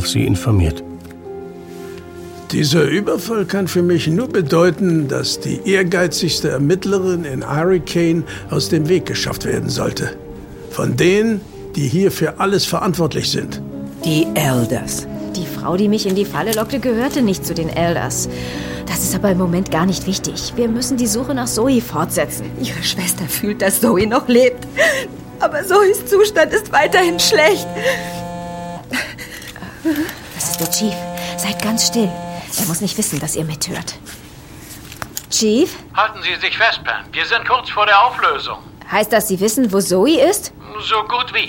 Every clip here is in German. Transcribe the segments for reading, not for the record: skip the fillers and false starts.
auf sie informiert. Dieser Überfall kann für mich nur bedeuten, dass die ehrgeizigste Ermittlerin in Hurricane aus dem Weg geschafft werden sollte. Von denen, die hier für alles verantwortlich sind. Die Elders. Die Frau, die mich in die Falle lockte, gehörte nicht zu den Elders. Das ist aber im Moment gar nicht wichtig. Wir müssen die Suche nach Zoe fortsetzen. Ihre Schwester fühlt, dass Zoe noch lebt. Aber Zoes Zustand ist weiterhin schlecht. Das ist der Chief. Seid ganz still. Er muss nicht wissen, dass ihr mithört. Chief? Halten Sie sich fest, Pam. Wir sind kurz vor der Auflösung. Heißt das, Sie wissen, wo Zoe ist? So gut wie.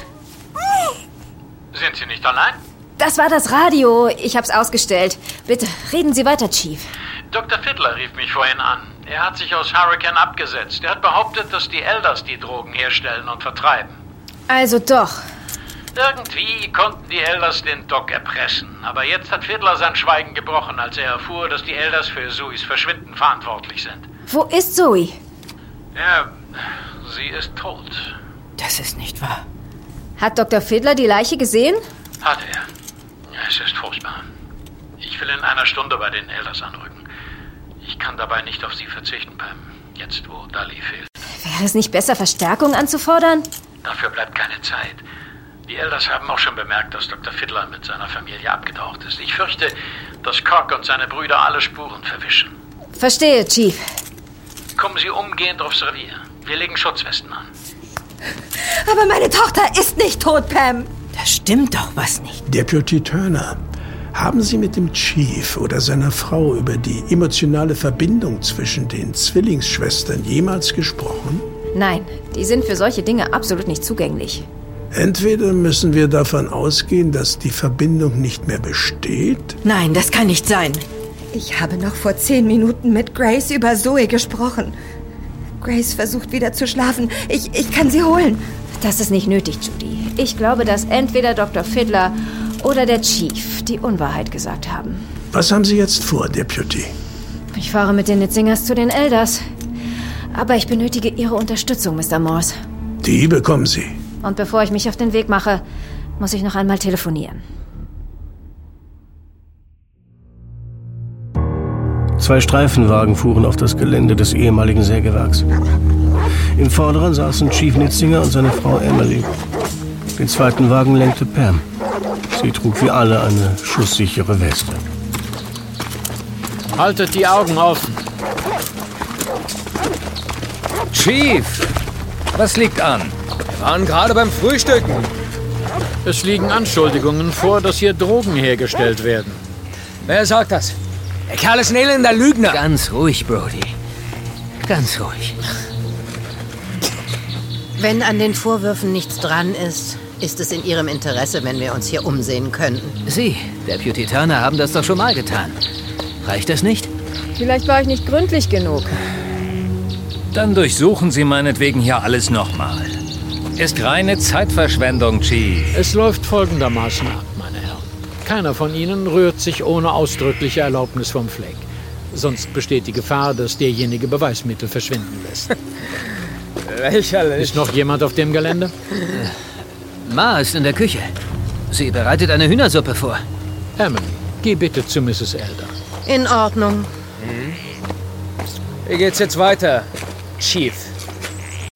Sind Sie nicht allein? Das war das Radio. Ich hab's ausgestellt. Bitte, reden Sie weiter, Chief. Dr. Fiddler rief mich vorhin an. Er hat sich aus Hurricane abgesetzt. Er hat behauptet, dass die Elders die Drogen herstellen und vertreiben. Also doch. Irgendwie konnten die Elders den Doc erpressen. Aber jetzt hat Fiddler sein Schweigen gebrochen, als er erfuhr, dass die Elders für Zoes Verschwinden verantwortlich sind. Wo ist Zoe? Ja, sie ist tot. Das ist nicht wahr. Hat Dr. Fiddler die Leiche gesehen? Hat er. Es ist furchtbar. Ich will in einer Stunde bei den Elders anrücken. Ich kann dabei nicht auf Sie verzichten, Pam. Jetzt, wo Dali fehlt. Wäre es nicht besser, Verstärkung anzufordern? Dafür bleibt keine Zeit. Die Elders haben auch schon bemerkt, dass Dr. Fiddler mit seiner Familie abgetaucht ist. Ich fürchte, dass Cork und seine Brüder alle Spuren verwischen. Verstehe, Chief. Kommen Sie umgehend aufs Revier. Wir legen Schutzwesten an. Aber meine Tochter ist nicht tot, Pam. Da stimmt doch was nicht. Deputy Turner, haben Sie mit dem Chief oder seiner Frau über die emotionale Verbindung zwischen den Zwillingsschwestern jemals gesprochen? Nein, die sind für solche Dinge absolut nicht zugänglich. Entweder müssen wir davon ausgehen, dass die Verbindung nicht mehr besteht. Nein, das kann nicht sein. Ich habe noch vor 10 Minuten mit Grace über Zoe gesprochen. Grace versucht wieder zu schlafen. Ich kann sie holen. Das ist nicht nötig, Judy. Ich glaube, dass entweder Dr. Fiddler oder der Chief die Unwahrheit gesagt haben. Was haben Sie jetzt vor, Deputy? Ich fahre mit den Nitzingers zu den Elders. Aber ich benötige Ihre Unterstützung, Mr. Morse. Die bekommen Sie. Und bevor ich mich auf den Weg mache, muss ich noch einmal telefonieren. 2 Streifenwagen fuhren auf das Gelände des ehemaligen Sägewerks. Im vorderen saßen Chief Nitzinger und seine Frau Emily. Den zweiten Wagen lenkte Pam. Sie trug wie alle eine schusssichere Weste. Haltet die Augen offen. Chief, was liegt an? Wir waren gerade beim Frühstücken. Es liegen Anschuldigungen vor, dass hier Drogen hergestellt werden. Wer sagt das? Der Kerl ist ein elender Lügner. Ganz ruhig, Brody. Ganz ruhig. Wenn an den Vorwürfen nichts dran ist, ist es in Ihrem Interesse, wenn wir uns hier umsehen könnten. Sie, Deputy Turner, haben das doch schon mal getan. Reicht das nicht? Vielleicht war ich nicht gründlich genug. Dann durchsuchen Sie meinetwegen hier alles nochmal. Ist reine Zeitverschwendung, Chief. Es läuft folgendermaßen ab, meine Herren. Keiner von Ihnen rührt sich ohne ausdrückliche Erlaubnis vom Fleck. Sonst besteht die Gefahr, dass derjenige Beweismittel verschwinden lässt. Lächerlich. Ist noch jemand auf dem Gelände? Ma ist in der Küche. Sie bereitet eine Hühnersuppe vor. Emily, geh bitte zu Mrs. Elder. In Ordnung. Wie geht's jetzt weiter, Chief?